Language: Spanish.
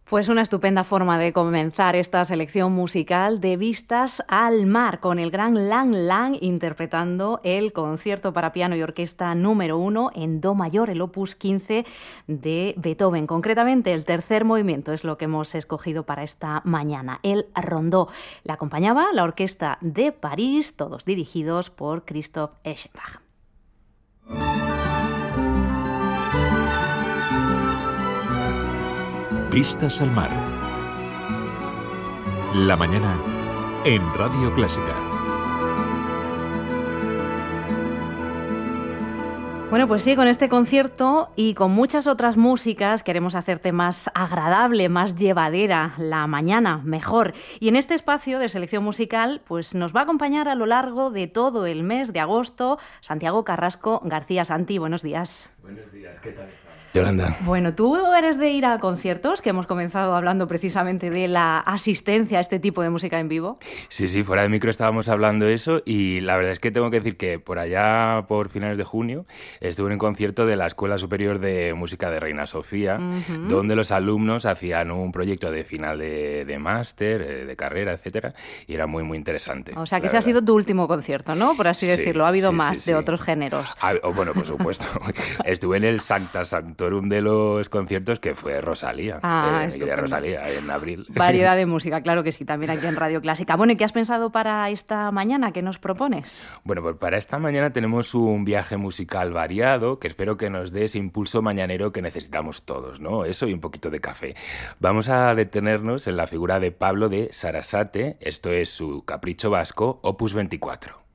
Pues una estupenda forma de comenzar esta selección musical de Vistas al Mar, con el gran Lang Lang interpretando el concierto para piano y orquesta número 1 en Do mayor, el opus 15 de Beethoven. Concretamente, el tercer movimiento es lo que hemos escogido para esta mañana, el Rondó. Le acompañaba la Orquesta de París, todos dirigidos por Christoph Eschenbach. Vistas al mar. La mañana en Radio Clásica. Bueno, pues sí, con este concierto y con muchas otras músicas queremos hacerte más agradable, más llevadera la mañana, mejor. Y en este espacio de selección musical, pues nos va a acompañar a lo largo de todo el mes de agosto Santiago Carrasco García. Santi, buenos días. Buenos días, ¿qué tal estás? Yolanda. Bueno, tú eres de ir a conciertos, que hemos comenzado hablando precisamente de la asistencia a este tipo de música en vivo. Sí, fuera de micro estábamos hablando de eso y la verdad es que tengo que decir que por allá, por finales de junio, estuve en un concierto de la Escuela Superior de Música de Reina Sofía, donde los alumnos hacían un proyecto de final de máster, de carrera, etcétera, y era muy, muy interesante. O sea, que ese ha sido tu último concierto, ¿no? Por así decirlo. Ha habido más de otros géneros. Bueno, por supuesto. Estuve en el Sancta Sanctorum de los conciertos, que fue Rosalía. Mi querida Rosalía, en abril. Variedad de música, claro que sí, también aquí en Radio Clásica. Bueno, ¿y qué has pensado para esta mañana? ¿Qué nos propones? Bueno, pues para esta mañana tenemos un viaje musical variado que espero que nos dé ese impulso mañanero que necesitamos todos, ¿no? Eso y un poquito de café. Vamos a detenernos en la figura de Pablo de Sarasate. Esto es su Capricho Vasco, opus 24.